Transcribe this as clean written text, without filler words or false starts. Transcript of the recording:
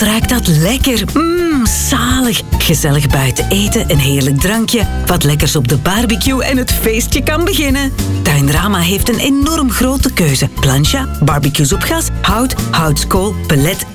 wat ruikt dat lekker. Zalig. Gezellig buiten eten, een heerlijk drankje, wat lekkers op de barbecue en het feestje kan beginnen. Tuinrama heeft een enorm grote keuze. Plancha, barbecues op gas, hout, houtskool, pellet